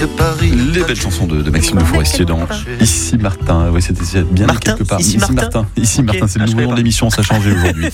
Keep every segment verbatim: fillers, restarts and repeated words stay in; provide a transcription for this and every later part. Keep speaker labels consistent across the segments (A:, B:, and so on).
A: de Paris.
B: Les belles chansons de, de Maxime Le Forestier dans Ici Martin. Oui, c'était bien
C: Martin,
B: quelque part.
C: Ici Martin.
B: Martin. Ici
C: Okay.
B: Martin, c'est le
C: Ah,
B: nouveau nom de l'émission, ça a changé aujourd'hui.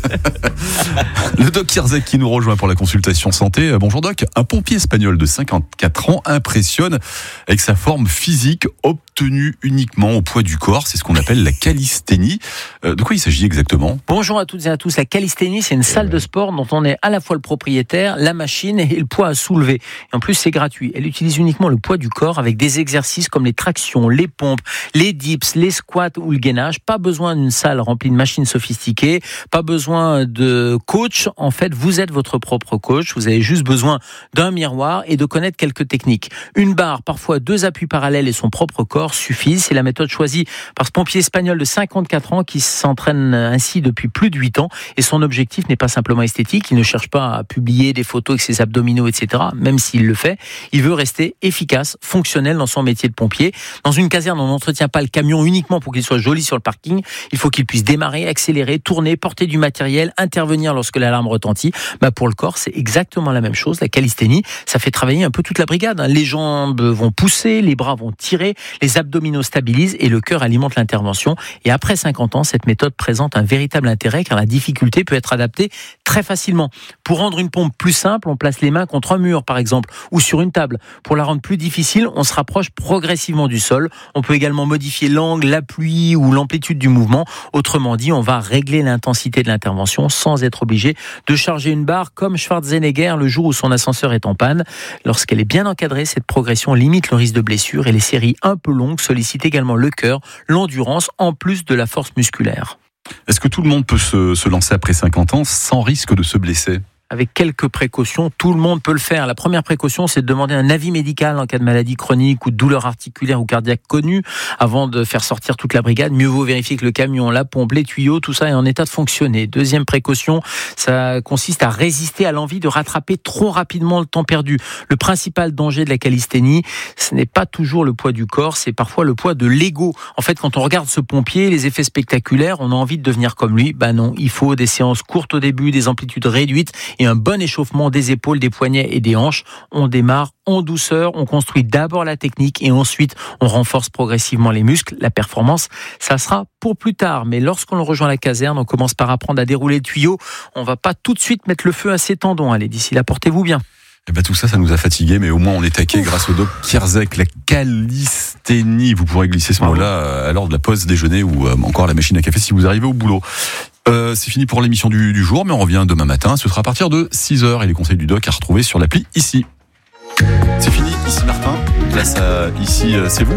B: Le doc Kierzek qui nous rejoint pour la consultation santé. Bonjour doc. Un pompier espagnol de cinquante-quatre ans impressionne avec sa forme physique obtenue uniquement au poids du corps. C'est ce qu'on appelle la calisthénie. Euh, de quoi il s'agit exactement ?
D: Bonjour à toutes et à tous. La calisthénie, c'est une salle de sport dont on est à la fois le propriétaire, la machine et le poids à soulever. Et en plus, c'est gratuit. Elle utilise uniquement le poids du corps avec des exercices comme les tractions, les pompes, les dips, les squats ou le gainage. Pas besoin d'une salle remplie de machines sophistiquées. Pas besoin de coach. En fait, vous êtes votre propre coach. Vous avez juste besoin d'un miroir et de connaître quelques techniques. Une barre, parfois deux appuis parallèles et son propre corps suffisent. C'est la méthode choisie par ce pompier espagnol de cinquante-quatre ans qui s'entraîne ainsi depuis plus de huit ans. Et son objectif n'est pas simplement esthétique. Il ne cherche pas à publier des photos avec ses abdominaux, et cetera. Même s'il le fait, il veut rester efficace, fonctionnel dans son métier de pompier. Dans une caserne, on n'entretient pas le camion uniquement pour qu'il soit joli sur le parking. Il faut qu'il puisse démarrer, accélérer, tourner, porter du matériel, intervenir lorsque l'alarme retentit. Bah pour le corps, c'est exactement la même chose. La calisthénie, ça fait travailler un peu toute la brigade. Les jambes vont pousser, les bras vont tirer, les abdominaux stabilisent et le cœur alimente l'intervention. Et après cinquante ans, cette méthode présente un véritable intérêt car la difficulté peut être adaptée très facilement. Pour rendre une pompe plus simple, on place les mains contre un mur par exemple ou sur une table. Pour la rendre plus difficile, on se rapproche progressivement du sol. On peut également modifier l'angle, l'appui ou l'amplitude du mouvement. Autrement dit, on va régler l'intensité de l'intervention sans être obligé de charger une barre comme Schwarzenegger le jour où son ascenseur est en panne. Lorsqu'elle est bien encadrée, cette progression limite le risque de blessure et les séries un peu longues sollicitent également le cœur, l'endurance en plus de la force musculaire.
B: Est-ce que tout le monde peut se, se lancer après cinquante ans sans risque de se blesser ?
D: Avec quelques précautions, tout le monde peut le faire. La première précaution, c'est de demander un avis médical en cas de maladie chronique ou de douleur articulaire ou cardiaque connue avant de faire sortir toute la brigade. Mieux vaut vérifier que le camion, la pompe, les tuyaux, tout ça est en état de fonctionner. Deuxième précaution, ça consiste à résister à l'envie de rattraper trop rapidement le temps perdu. Le principal danger de la calisthénie, ce n'est pas toujours le poids du corps, c'est parfois le poids de l'ego. En fait, quand on regarde ce pompier, les effets spectaculaires, on a envie de devenir comme lui. Ben non, il faut des séances courtes au début, des amplitudes réduites et un bon échauffement des épaules, des poignets et des hanches. On démarre en douceur, on construit d'abord la technique et ensuite on renforce progressivement les muscles. La performance, ça sera pour plus tard. Mais lorsqu'on rejoint la caserne, on commence par apprendre à dérouler le tuyau. On va pas tout de suite mettre le feu à ses tendons. Allez, d'ici là, portez-vous bien.
B: Eh ben tout ça, ça nous a fatigués, mais au moins on est taqué grâce au doc Kierzek. La calisthénie, vous pourrez glisser ce mot-là à l'heure de la pause déjeuner ou encore à la machine à café si vous arrivez au boulot. Euh, c'est fini pour l'émission du, du jour, mais on revient demain matin. Ce sera à partir de six heures et les conseils du doc à retrouver sur l'appli Ici. C'est fini, Ici Martin. Là, ça, ici, euh, c'est vous.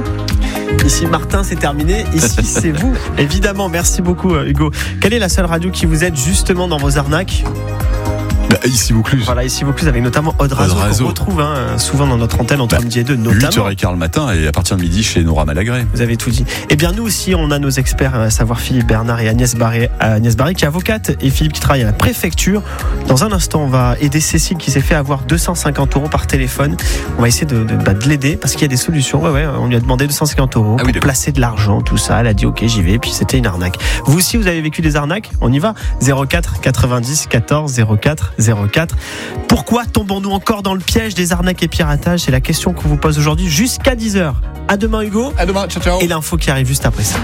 C: Ici Martin, c'est terminé. Ici, c'est vous. Évidemment, merci beaucoup Hugo. Quelle est la seule radio qui vous aide justement dans vos arnaques ?
B: Bah, Ici Vaucluse.
C: Voilà, Ici Vaucluse avec notamment Aude Razo, qu'on retrouve hein, souvent dans notre antenne entre bah, midi et deux, notamment.
B: huit heures quinze le matin et à partir de midi chez Nora Malagré.
C: Vous avez tout dit. Eh bien, nous aussi, on a nos experts, à savoir Philippe Bernard et Agnès Barré, Agnès Barré qui est avocate et Philippe qui travaille à la préfecture. Dans un instant, on va aider Cécile qui s'est fait avoir deux cent cinquante euros par téléphone. On va essayer de, de, bah, de l'aider parce qu'il y a des solutions. Ouais, ouais, on lui a demandé deux cent cinquante euros ah pour oui, placer de l'argent, tout ça. Elle a dit ok, j'y vais. Puis c'était une arnaque. Vous aussi, vous avez vécu des arnaques ? On y va. zéro quatre quatre-vingt-dix quatorze zéro quatre zéro quatre. Pourquoi tombons-nous encore dans le piège des arnaques et piratages ? C'est la question qu'on vous pose aujourd'hui jusqu'à dix heures. À demain Hugo.
B: À demain, ciao ciao.
C: Et l'info qui arrive juste après ça.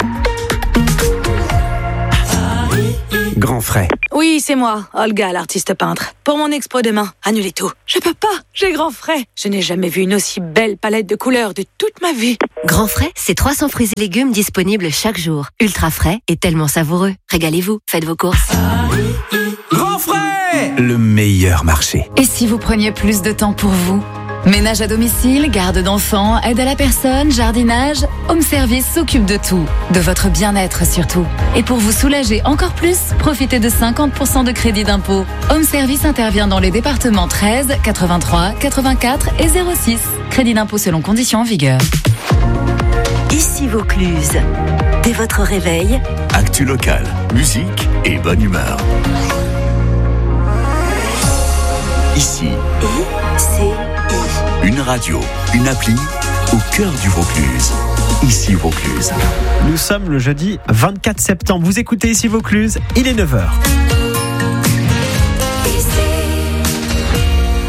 E: Grand frais.
F: Oui, c'est moi, Olga, l'artiste peintre. Pour mon expo demain, annulez tout. Je peux pas, j'ai grand frais. Je n'ai jamais vu une aussi belle palette de couleurs de toute ma vie.
G: Grand frais, c'est trois cents fruits et légumes disponibles chaque jour. Ultra frais et tellement savoureux. Régalez-vous, faites vos courses.
E: Grand frais, le meilleur marché.
H: Et si vous preniez plus de temps pour vous ? Ménage à domicile, garde d'enfants, aide à la personne, jardinage, Home Service s'occupe de tout. De votre bien-être surtout. Et pour vous soulager encore plus, profitez de cinquante pour cent de crédit d'impôt. Home Service intervient dans les départements treize, quatre-vingt-trois, quatre-vingt-quatre et zéro six. Crédit d'impôt selon conditions en vigueur.
G: Ici Vaucluse. Dès votre réveil,
I: actu local, musique et bonne humeur. Ici.
G: I, C, I.
I: Une radio, une appli au cœur du Vaucluse. Ici Vaucluse.
C: Nous sommes le jeudi vingt-quatre septembre. Vous écoutez Ici Vaucluse, il est neuf heures.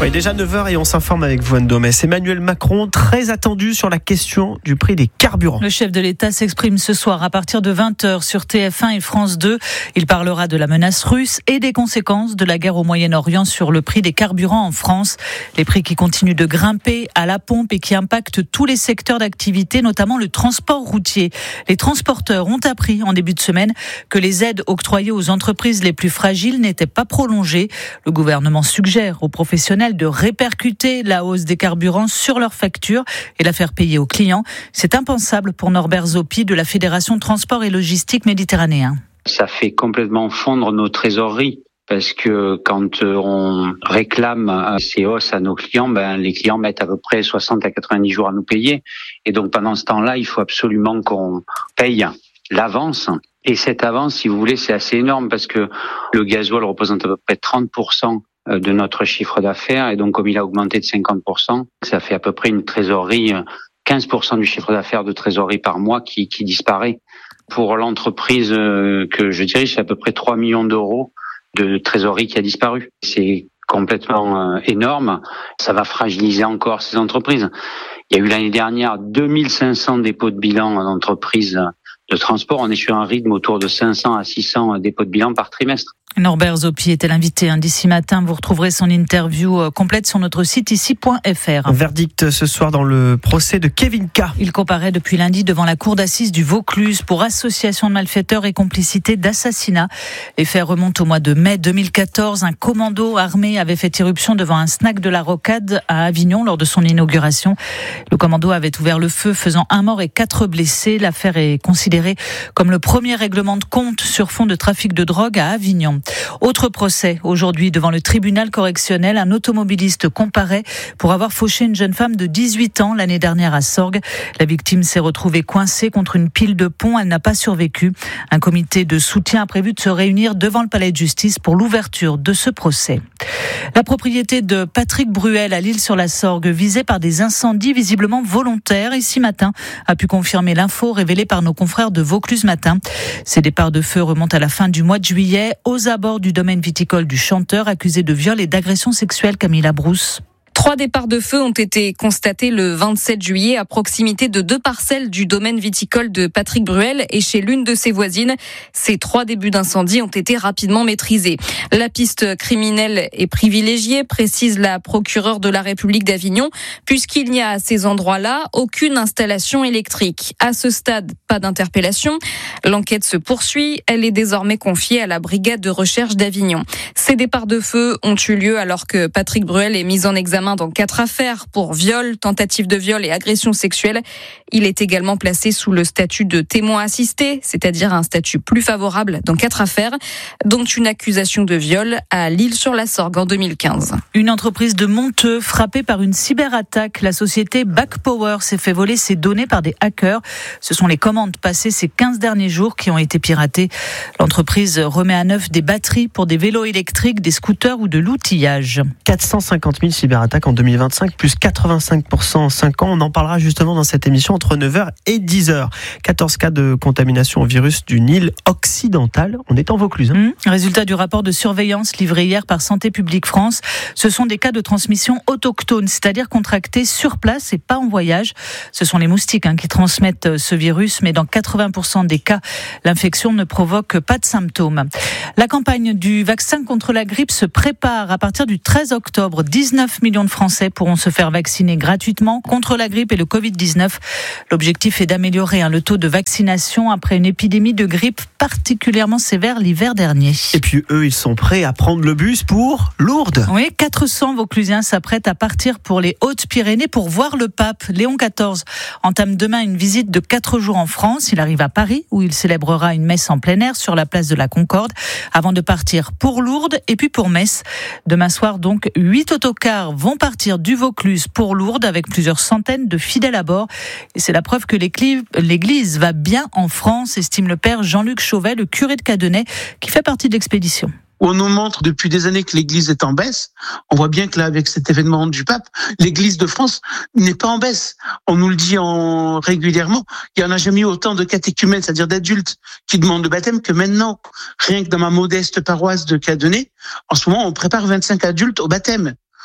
C: Oui, déjà neuf heures et on s'informe avec vous, Anne Domès. Emmanuel Macron, très attendu sur la question du prix des carburants.
A: Le chef de l'État s'exprime ce soir à partir de vingt heures sur T F un et France deux. Il parlera de la menace russe et des conséquences de la guerre au Moyen-Orient sur le prix des carburants en France. Les prix qui continuent de grimper à la pompe et qui impactent tous les secteurs d'activité, notamment le transport routier. Les transporteurs ont appris en début de semaine que les aides octroyées aux entreprises les plus fragiles n'étaient pas prolongées. Le gouvernement suggère aux professionnels de répercuter la hausse des carburants sur leurs factures et la faire payer aux clients. C'est impensable pour Norbert Zopi de la Fédération Transport et Logistique Méditerranéen.
J: Ça fait complètement fondre nos trésoreries. Parce que quand on réclame ces hausses à nos clients, ben les clients mettent à peu près soixante à quatre-vingt-dix jours à nous payer. Et donc pendant ce temps-là, il faut absolument qu'on paye l'avance. Et cette avance, si vous voulez, c'est assez énorme parce que le gasoil représente à peu près trente pour cent de notre chiffre d'affaires. Et donc comme il a augmenté de cinquante pour cent, ça fait à peu près une trésorerie, quinze pour cent du chiffre d'affaires de trésorerie par mois qui, qui disparaît. Pour l'entreprise que je dirige, c'est à peu près trois millions d'euros de trésorerie qui a disparu. C'est complètement euh, énorme. Ça va fragiliser encore ces entreprises. Il y a eu l'année dernière deux mille cinq cents dépôts de bilan en entreprise de transport. On est sur un rythme autour de cinq cents à six cents dépôts de bilan par trimestre.
A: Norbert Zopi était l'invité d'ici matin. Vous retrouverez son interview complète sur notre site ici point f r.
C: Verdict ce soir dans le procès de Kevin K.
A: Il comparaît depuis lundi devant la cour d'assises du Vaucluse pour association de malfaiteurs et complicité d'assassinat. Les faits remontent au mois de mai deux mille quatorze. Un commando armé avait fait irruption devant un snack de la Rocade à Avignon lors de son inauguration. Le commando avait ouvert le feu, faisant un mort et quatre blessés. L'affaire est considérée comme le premier règlement de compte sur fond de trafic de drogue à Avignon. Autre procès, aujourd'hui devant le tribunal correctionnel, un automobiliste comparaît pour avoir fauché une jeune femme de dix-huit ans l'année dernière à Sorgues. La victime s'est retrouvée coincée contre une pile de pont, elle n'a pas survécu. Un comité de soutien a prévu de se réunir devant le palais de justice pour l'ouverture de ce procès. La propriété de Patrick Bruel à l'Isle-sur-la-Sorgue, visée par des incendies visiblement volontaires, ici matin, a pu confirmer l'info révélée par nos confrères de Vaucluse Matin. Ces départs de feu remontent à la fin du mois de juillet, aux abords du domaine viticole du chanteur, accusé de viol et d'agression sexuelle. Camilla Brousse.
K: Trois départs de feu ont été constatés le vingt-sept juillet à proximité de deux parcelles du domaine viticole de Patrick Bruel et chez l'une de ses voisines. Ces trois débuts d'incendie ont été rapidement maîtrisés. La piste criminelle est privilégiée, précise la procureure de la République d'Avignon, puisqu'il n'y a à ces endroits-là aucune installation électrique. À ce stade, pas d'interpellation. L'enquête se poursuit. Elle est désormais confiée à la brigade de recherche d'Avignon. Ces départs de feu ont eu lieu alors que Patrick Bruel est mis en examen dans quatre affaires pour viol, tentative de viol et agression sexuelle. Il est également placé sous le statut de témoin assisté, c'est-à-dire un statut plus favorable dans quatre affaires, dont une accusation de viol à l'Isle-sur-la-Sorgue en deux mille quinze.
A: Une entreprise de Monteux frappée par une cyberattaque. La société Backpower s'est fait voler ses données par des hackers. Ce sont les commandes passées ces quinze derniers jours qui ont été piratées. L'entreprise remet à neuf des batteries pour des vélos électriques, des scooters ou de l'outillage.
C: quatre cent cinquante mille cyberattaques en deux mille vingt-cinq, plus quatre-vingt-cinq pour cent en cinq ans. On en parlera justement dans cette émission entre neuf heures et dix heures. quatorze cas de contamination au virus du Nil occidental. On est en Vaucluse. Hein.
A: Mmh. Résultat du rapport de surveillance livré hier par Santé publique France. Ce sont des cas de transmission autochtone, c'est-à-dire contractés sur place et pas en voyage. Ce sont les moustiques hein, qui transmettent ce virus, mais dans quatre-vingts pour cent des cas, l'infection ne provoque pas de symptômes. La campagne du vaccin contre la grippe se prépare. À partir du treize octobre, dix-neuf millions de Français pourront se faire vacciner gratuitement contre la grippe et le covid dix-neuf. L'objectif est d'améliorer hein, le taux de vaccination après une épidémie de grippe particulièrement sévère l'hiver dernier.
C: Et puis eux, ils sont prêts à prendre le bus pour Lourdes.
A: Oui, quatre cents Vauclusiens s'apprêtent à partir pour les Hautes-Pyrénées pour voir le pape. Léon quatorze entame demain une visite de quatre jours en France. Il arrive à Paris où il célébrera une messe en plein air sur la place de la Concorde avant de partir pour Lourdes et puis pour Metz. Demain soir donc, huit autocars vont partir du Vaucluse pour Lourdes avec plusieurs centaines de fidèles à bord. Et c'est la preuve que l'église va bien en France, estime le père Jean-Luc Chauvet, le curé de Cadenet, qui fait partie de l'expédition.
L: On nous montre depuis des années que l'Église est en baisse. On voit bien que là, avec cet événement du pape, l'Église de France n'est pas en baisse. On nous le dit en régulièrement. Il n'y en a jamais eu autant de catéchumènes, c'est-à-dire d'adultes qui demandent le baptême que maintenant. Rien que dans ma modeste paroisse de Cadenet, en ce moment, on prépare vingt-cinq adultes au baptême.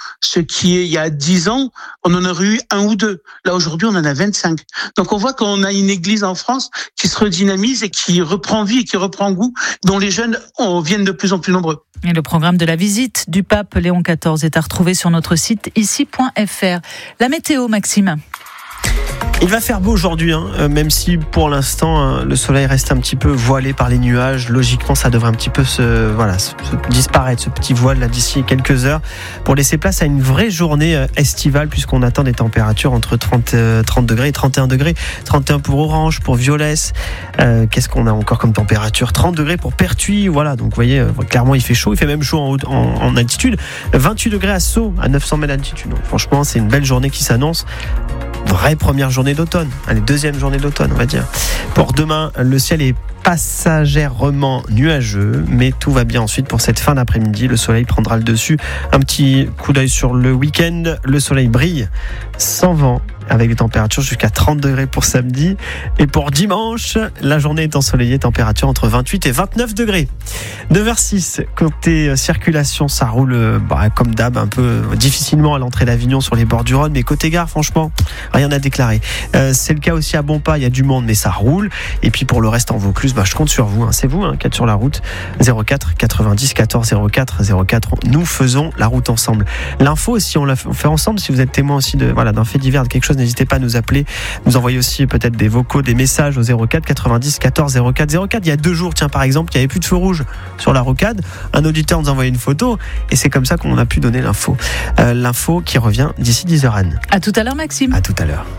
L: ce qui est il y a dix ans, on en aurait eu un ou deux. Là, aujourd'hui, on en a vingt-cinq. Donc, on voit qu'on a une église en France qui se redynamise et qui reprend vie et qui reprend goût, dont les jeunes on, viennent de plus en plus nombreux.
A: Et le programme de la visite du pape Léon quatorze est à retrouver sur notre site ici point f r. La météo, Maxime.
C: Il va faire beau aujourd'hui, hein, même si pour l'instant hein, le soleil reste un petit peu voilé par les nuages. Logiquement, ça devrait un petit peu se, voilà, se, se disparaître, ce petit voile là d'ici quelques heures, pour laisser place à une vraie journée estivale, puisqu'on attend des températures entre trente, trente degrés et trente et un degrés. trente et un pour Orange, pour Violès. Euh, qu'est-ce qu'on a encore comme température? trente degrés pour Pertuis. Voilà, donc vous voyez, clairement, il fait chaud. Il fait même chaud en, haute, en, en altitude. vingt-huit degrés à Sceaux, à neuf cents mètres d'altitude. Donc, franchement, c'est une belle journée qui s'annonce. Vraie première journée d'automne, allez, deuxième journée d'automne on va dire. Pour demain, le ciel est passagèrement nuageux, mais tout va bien ensuite pour cette fin d'après-midi. Le soleil prendra le dessus. Un petit coup d'œil sur le week-end, le soleil brille sans vent, avec des températures jusqu'à trente degrés pour samedi. Et pour dimanche, la journée est ensoleillée, température entre vingt-huit et vingt-neuf degrés. neuf heures six, côté circulation, ça roule bah, comme d'hab, un peu difficilement à l'entrée d'Avignon sur les bords du Rhône, mais côté gare, franchement, rien à déclarer. Euh, c'est le cas aussi à Bonpas, il y a du monde, mais ça roule. Et puis pour le reste en Vaucluse, bah, je compte sur vous, hein. C'est vous hein, qui êtes sur la route. zéro quatre quatre-vingt-dix quatorze zéro quatre zéro quatre, nous faisons la route ensemble. L'info aussi, on la fait ensemble. Si vous êtes témoin aussi de, voilà, d'un fait divers, de quelque chose, n'hésitez pas à nous appeler, nous envoyer aussi peut-être des vocaux, des messages au zéro quatre quatre-vingt-dix quatorze zéro quatre zéro quatre. Il y a deux jours, tiens, par exemple, il n'y avait plus de feu rouge sur la rocade. Un auditeur nous a envoyé une photo et c'est comme ça qu'on a pu donner l'info. Euh, l'info qui revient d'ici dix heures, Anne.
A: À tout à l'heure, Maxime.
C: À tout à l'heure.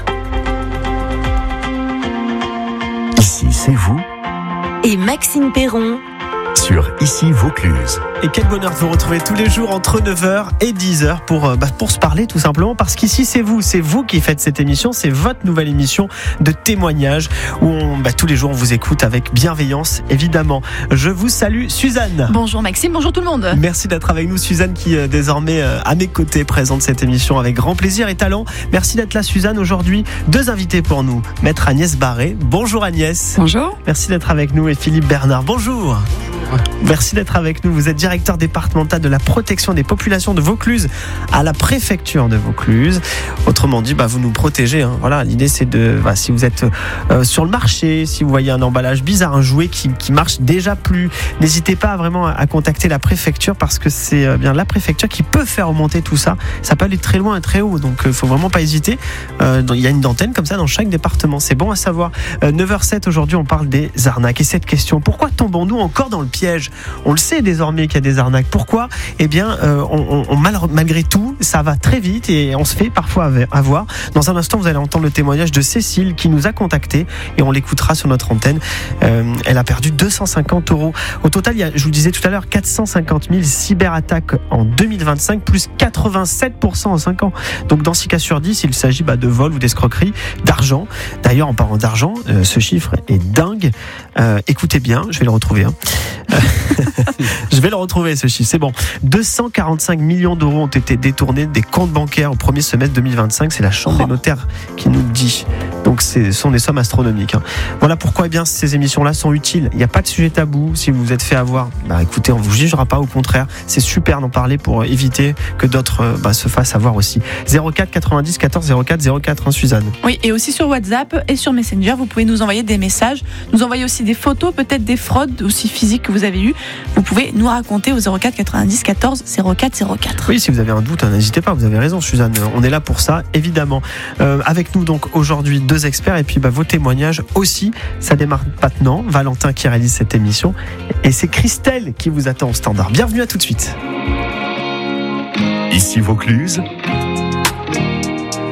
I: Ici, c'est vous.
G: Et Maxime Perron.
I: Sur Ici Vaucluse.
C: Et quel bonheur de vous retrouver tous les jours entre neuf heures et dix heures pour, bah, pour se parler tout simplement, parce qu'ici c'est vous, c'est vous qui faites cette émission, c'est votre nouvelle émission de témoignages où on, bah, tous les jours on vous écoute avec bienveillance évidemment. Je vous salue Suzanne.
M: Bonjour Maxime, bonjour tout le monde.
C: Merci d'être avec nous Suzanne qui euh, désormais euh, à mes côtés présente cette émission avec grand plaisir et talent. Merci d'être là Suzanne. Aujourd'hui deux invités pour nous, maître Agnès Barré. Bonjour Agnès.
M: Bonjour.
C: Merci d'être avec nous et Philippe Bernard. Bonjour. Merci d'être avec nous. Vous êtes directeur départemental de la protection des populations de Vaucluse à la préfecture de Vaucluse. Autrement dit, bah, vous nous protégez. Hein. Voilà, l'idée c'est de, bah, si vous êtes euh, sur le marché, si vous voyez un emballage bizarre, un jouet qui, qui marche déjà plus, n'hésitez pas vraiment à, à contacter la préfecture parce que c'est euh, bien la préfecture qui peut faire remonter tout ça. Ça peut aller très loin et très haut, donc il euh, faut vraiment pas hésiter. Euh, il y a une antenne comme ça dans chaque département. C'est bon à savoir. Euh, neuf heures sept aujourd'hui, on parle des arnaques et cette question: pourquoi tombons-nous encore dans le piège? On le sait désormais qu'il y a des arnaques. Pourquoi? Eh bien, euh, on, on, mal, malgré tout, ça va très vite et on se fait parfois avoir. Dans un instant, vous allez entendre le témoignage de Cécile qui nous a contacté et on l'écoutera sur notre antenne. Euh, elle a perdu deux cent cinquante euros. Au total, il y a, je vous le disais tout à l'heure, quatre cent cinquante mille cyberattaques en deux mille vingt-cinq, plus quatre-vingt-sept pour cent en cinq ans. Donc, dans six cas sur dix, il s'agit bah, de vol ou d'escroquerie, d'argent. D'ailleurs, en parlant d'argent, euh, ce chiffre est dingue. Euh, écoutez bien, je vais le retrouver. Hein. Je vais le retrouver ce chiffre, c'est bon. deux cent quarante-cinq millions d'euros ont été détournés des comptes bancaires au premier semestre deux mille vingt-cinq. C'est la Chambre oh. des notaires qui nous le dit. Donc ce sont des sommes astronomiques. Hein. Voilà pourquoi eh bien, ces émissions-là sont utiles. Il n'y a pas de sujet tabou. Si vous vous êtes fait avoir, bah, écoutez, on ne vous jugera pas. Au contraire, c'est super d'en parler pour éviter que d'autres bah, se fassent avoir aussi. zéro quatre quatre-vingt-dix quatorze zéro quatre zéro quatre, hein, Suzanne.
M: Oui, et aussi sur WhatsApp et sur Messenger, vous pouvez nous envoyer des messages, nous envoyer aussi des photos, peut-être des fraudes aussi physiques que vous avez eues. Vous pouvez nous raconter au zéro quatre quatre-vingt-dix quatorze zéro quatre zéro quatre.
C: Oui, si vous avez un doute, hein, n'hésitez pas, vous avez raison Suzanne, on est là pour ça, évidemment. Euh, avec nous donc aujourd'hui deux experts et puis bah, vos témoignages aussi. Ça démarre maintenant, Valentin qui réalise cette émission et c'est Christelle qui vous attend au standard. Bienvenue, à tout de suite.
I: Ici Vaucluse,